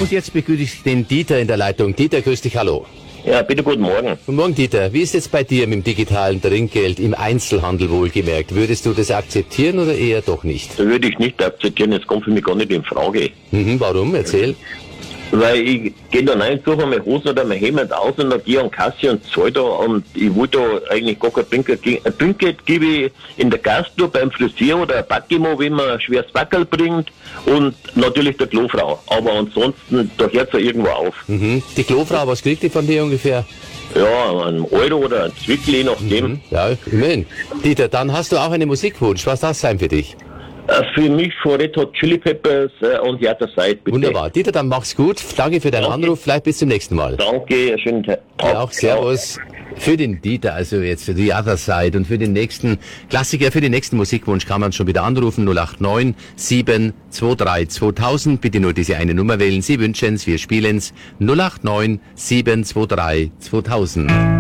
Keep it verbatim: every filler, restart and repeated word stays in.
Und jetzt begrüße ich den Dieter in der Leitung. Dieter, grüß dich, hallo. Ja, bitte guten Morgen. Guten Morgen, Dieter. Wie ist jetzt bei dir mit dem digitalen Trinkgeld im Einzelhandel wohlgemerkt? Würdest du das akzeptieren oder eher doch nicht? Das würde ich nicht akzeptieren, das kommt für mich gar nicht in Frage. Mhm, warum? Erzähl. Weil ich gehe da rein, suche meine Hosen oder mein Hemd aus und dann gehe ich an die Kasse und zahle da und ich wollte da eigentlich gar kein Trinkgeld geben. Ein Trinkgeld gebe ich in der Gastro beim Friseur oder ein Backimo, wenn man ein schweres Backerl bringt und natürlich der Klofrau. Aber ansonsten, da hört es ja irgendwo auf. Mhm. Die Klofrau, was kriegt die von dir ungefähr? Ja, ein Euro oder ein Zwickli, je nachdem. Mhm. Ja, immerhin. Dieter, dann hast du auch einen Musikwunsch. Was darf das sein für dich? Äh, Für mich von Red Hot Chili Peppers äh, und The Other Side, bitte. Wunderbar. Dieter, dann mach's gut. Danke für deinen Danke. Anruf. Vielleicht bis zum nächsten Mal. Danke, schönen Tag. Ja, auch Servus. Für den Dieter, also jetzt für The Other Side und für den nächsten Klassiker, für den nächsten Musikwunsch kann man schon wieder anrufen. null acht neun sieben zwei drei zweitausend. Bitte nur diese eine Nummer wählen. Sie wünschen's, wir spielen's. null acht neun sieben zwei drei zweitausend.